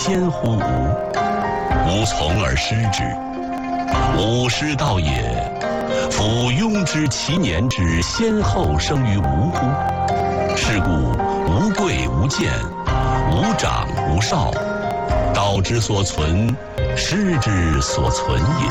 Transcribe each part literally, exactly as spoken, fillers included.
先乎吾？吾从而师之。吾师道也，夫庸知其年之先后生于吾乎？是故无贵无贱，无长无少，道之所存，师之所存也。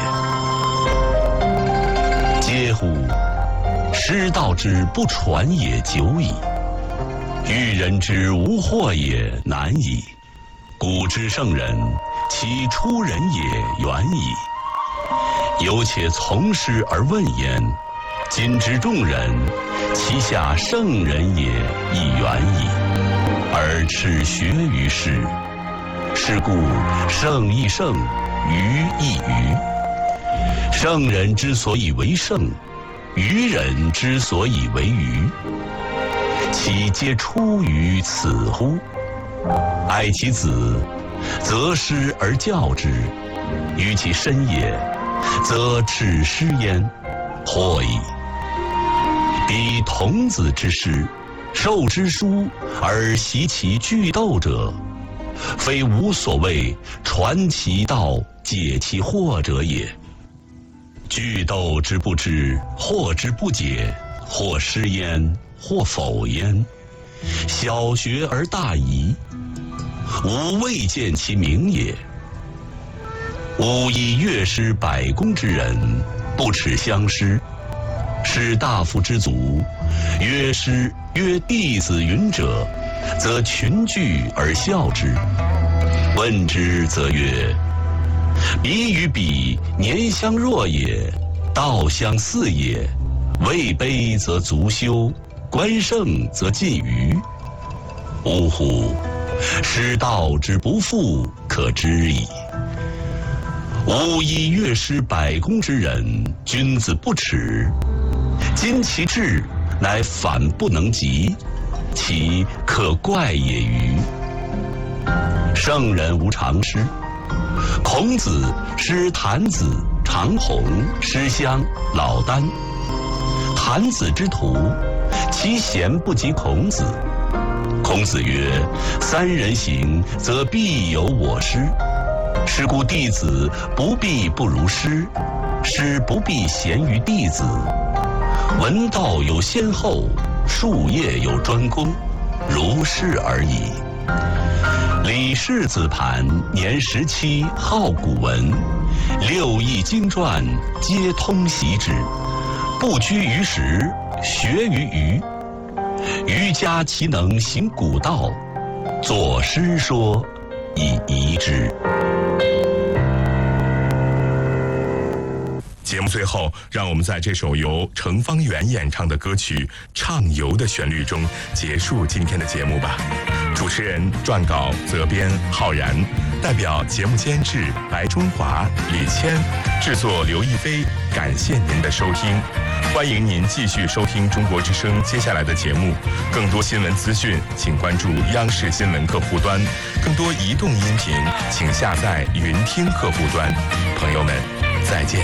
嗟乎！师道之不传也久矣，欲人之无惑也难矣。古之圣人，其出人也远矣。犹且从师而问焉，今之众人，其下圣人也亦远矣，而耻学于师。是故圣亦圣，愚亦愚。圣人之所以为圣，愚人之所以为愚，其皆出于此乎？爱其子，则师而教之；于其身也，则斥师焉，或矣。彼童子之师，授之书而习其句斗者，非吾所谓传其道，解其惑者也。句斗之不知，惑之不解，或失焉，或否焉。小学而大遗，吾未见其明也。吾以乐师百工之人，不耻相师。士大夫之族，曰师曰弟子云者，则群聚而笑之。问之则曰：彼与彼年相若也，道相似也。位卑则足羞，官盛则近谀。呜呼！师道之不复，可知矣。吾以乐师百工之人，君子不耻。今其志，乃反不能及，其可怪也歟。圣人无常师。孔子师谭子、长虹、师襄、老聃。谭子之徒，其贤不及孔子。孔子曰：三人行，则必有我师。是故弟子不必不如师，师不必贤于弟子。闻道有先后，术业有专攻，如是而已。李氏子盘年十七，好古文，六艺经传皆通习之，不拘于时，学于余。余嘉其能行古道，作诗说以遗之。 节目最后，让我们在这首由程方圆演唱的歌曲《畅游》的旋律中结束今天的节目吧。主持人、撰稿、责编浩然，代表节目监制白中华、李谦，制作刘亦菲。感谢您的收听，欢迎您继续收听中国之声接下来的节目。更多新闻资讯，请关注央视新闻客户端；更多移动音频，请下载云听客户端。朋友们，再见。